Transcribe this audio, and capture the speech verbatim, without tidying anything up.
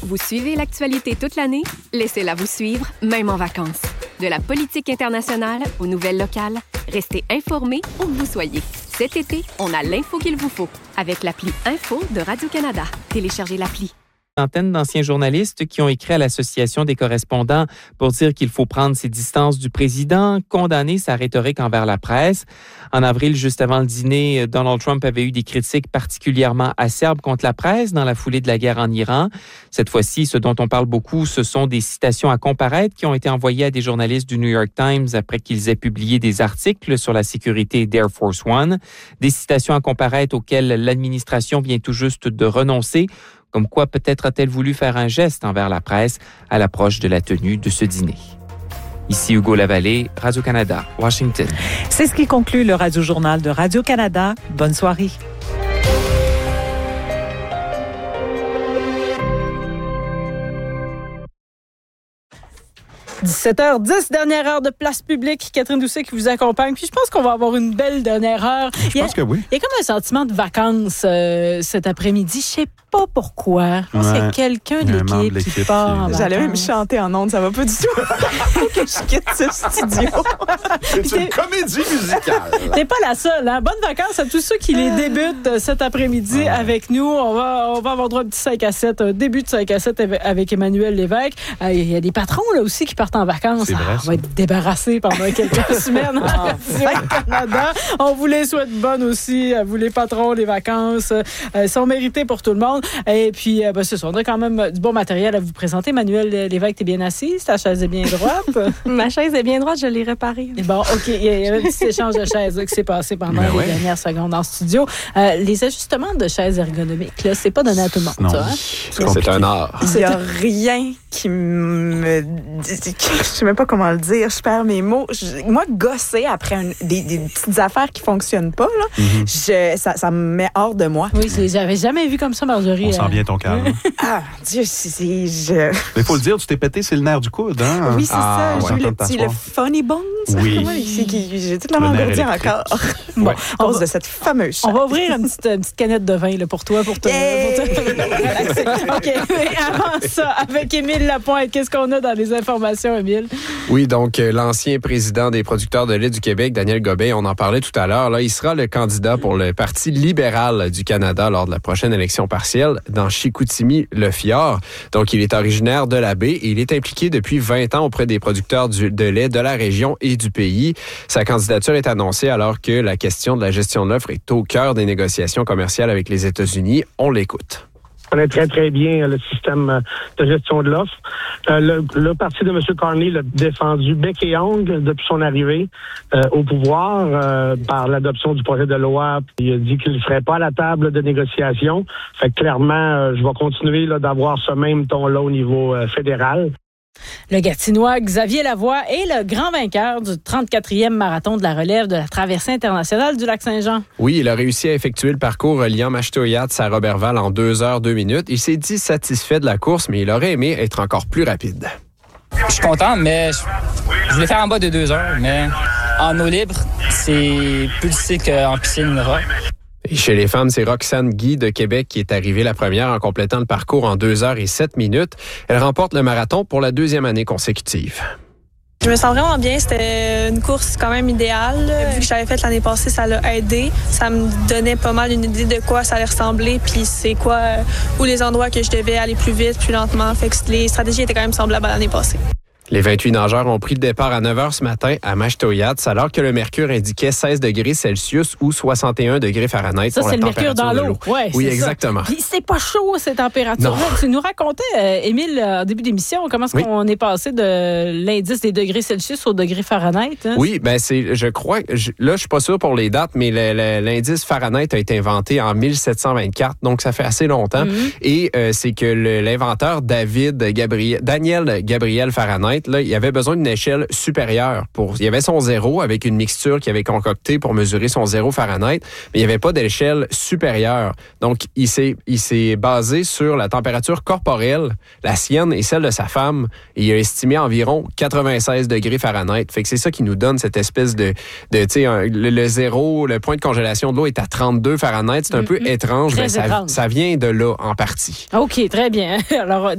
Vous suivez l'actualité toute l'année? Laissez-la vous suivre, même en vacances. De la politique internationale aux nouvelles locales, restez informés où que vous soyez. Cet été, on a l'info qu'il vous faut avec l'appli Info de Radio-Canada. Téléchargez l'appli. Centaines d'anciens journalistes qui ont écrit à l'Association des correspondants pour dire qu'il faut prendre ses distances du président, condamner sa rhétorique envers la presse. En avril, juste avant le dîner, Donald Trump avait eu des critiques particulièrement acerbes contre la presse dans la foulée de la guerre en Iran. Cette fois-ci, ce dont on parle beaucoup, ce sont des citations à comparaître qui ont été envoyées à des journalistes du New York Times après qu'ils aient publié des articles sur la sécurité d'Air Force One. Des citations à comparaître auxquelles l'administration vient tout juste de renoncer. Comme quoi, peut-être a-t-elle voulu faire un geste envers la presse à l'approche de la tenue de ce dîner. Ici Hugo Lavallée, Radio-Canada, Washington. C'est ce qui conclut le Radio-Journal de Radio-Canada. Bonne soirée. dix-sept heures dix, dernière heure de place publique. Catherine Doucet qui vous accompagne. Puis je pense qu'on va avoir une belle dernière heure. Je pense que oui. Il y a comme un sentiment de vacances euh, cet après-midi. Je sais pas pourquoi. Je pense ouais. qu'il y a quelqu'un de l'équipe, l'équipe qui part en vacances. J'allais même chanter en ondes, ça va pas du tout. Faut que je quitte ce studio. C'est une comédie musicale. T'es pas la seule, hein? Bonnes vacances à tous ceux qui les débutent cet après-midi ouais. avec nous. On va, on va avoir droit à un petit cinq à sept, un début de cinq à sept avec Emmanuel Lévesque. Euh, il y a des patrons là aussi qui partent en vacances. C'est vrai, ah, on va être débarrassés pendant quelques semaines au Canada. On vous les souhaite bonnes aussi, à vous les patrons, les vacances. Euh, sont méritées pour tout le monde. Et puis, euh, ben, c'est ça, on a quand même du bon matériel à vous présenter. Emmanuel Lévesque, t'es bien assise? Ta chaise est bien droite? Ma chaise est bien droite, je l'ai réparée. Et bon, OK, il y a un petit échange de chaises là, qui s'est passé pendant ben les ouais. dernières secondes en studio. Euh, les ajustements de chaises ergonomiques, là, c'est pas donné à tout le monde. Non, ça, hein? c'est, c'est un art. Il n'y a rien qui me... Je sais même pas comment le dire, je perds mes mots. Je, moi, gosser après un, des, des petites affaires qui fonctionnent pas, là, mm-hmm. je, ça, ça me met hors de moi. Oui, c'est, j'avais jamais vu comme ça, Marjorie. On euh... sent bien ton cœur. Ah, Dieu, c'est... c'est je... Mais il faut le dire, tu t'es pété, c'est le nerf du coude, hein? Oui, c'est ah, ça. Ouais, j'ai eu le petit, le funny bone. Oui. Comment, c'est, qui, j'ai toute la main engourdie encore. Bon, ouais. À cause va, de cette fameuse chaise. On va ouvrir une petite, une petite canette de vin là, pour toi, pour te... Hey! Pour te... OK, mais avant ça, avec Émile Lapointe, qu'est-ce qu'on a dans les informations, Émile? Oui, donc euh, l'ancien président des producteurs de lait du Québec, Daniel Gobey, on en parlait tout à l'heure, là, il sera le candidat pour le Parti libéral du Canada lors de la prochaine élection partielle dans Chicoutimi-Le-Fjord. Donc, il est originaire de la baie et il est impliqué depuis vingt ans auprès des producteurs du, de lait de la région et du pays. Sa candidature est annoncée alors que la question de la gestion de l'offre est au cœur des négociations commerciales avec les États-Unis. On l'écoute. On connaît très, très bien le système de gestion de l'offre. Euh, le, le parti de M. Carney l'a défendu bec et ongle depuis son arrivée euh, au pouvoir euh, par l'adoption du projet de loi. Il a dit qu'il ne serait pas à la table de négociation. Fait que clairement, euh, je vais continuer là, d'avoir ce même ton-là au niveau euh, fédéral. Le Gatinois Xavier Lavoie est le grand vainqueur du trente-quatrième marathon de la relève de la traversée internationale du Lac-Saint-Jean. Oui, il a réussi à effectuer le parcours reliant Machtoyats à Roberval en deux heures deux minutes. Il s'est dit satisfait de la course, mais il aurait aimé être encore plus rapide. Je suis content, mais je voulais faire en bas de deux heures, mais en eau libre, c'est plus difficile qu'en piscine. Et chez les femmes, c'est Roxane Guy de Québec qui est arrivée la première en complétant le parcours en deux heures et sept minutes. Elle remporte le marathon pour la deuxième année consécutive. Je me sens vraiment bien. C'était une course quand même idéale. Vu que j'avais fait l'année passée, ça l'a aidé. Ça me donnait pas mal une idée de quoi ça allait ressembler, puis c'est quoi, où les endroits que je devais aller plus vite, plus lentement. Fait que les stratégies étaient quand même semblables à l'année passée. Les vingt-huit nageurs ont pris le départ à neuf heures ce matin à Machtoyats, alors que le mercure indiquait seize degrés Celsius ou soixante et un degrés Fahrenheit ça, pour c'est la le mercure dans l'eau. l'eau. Ouais, oui, exactement. Puis c'est pas chaud, ces températures-là. Tu nous racontais, euh, Émile, en début d'émission, comment est-ce oui. qu'on est passé de l'indice des degrés Celsius au degré Fahrenheit. Hein? Oui, ben c'est, je crois, je, là, je suis pas sûr pour les dates, mais le, le, l'indice Fahrenheit a été inventé en mille sept cent vingt-quatre, donc ça fait assez longtemps. Mm-hmm. Et euh, c'est que le, l'inventeur David Gabriel, Daniel Gabriel Fahrenheit, là, il avait besoin d'une échelle supérieure. Pour, il y avait son zéro avec une mixture qu'il avait concoctée pour mesurer son zéro Fahrenheit, mais il n'y avait pas d'échelle supérieure. Donc, il s'est, il s'est basé sur la température corporelle, la sienne et celle de sa femme, et il a estimé environ quatre-vingt-seize degrés Fahrenheit. Fait que c'est ça qui nous donne cette espèce de, de tu sais, le, le zéro, le point de congélation de l'eau est à trente-deux Fahrenheit. C'est un mm-hmm. peu étrange, Très mais ça, étrange. ça vient de là en partie. OK, très bien. Alors,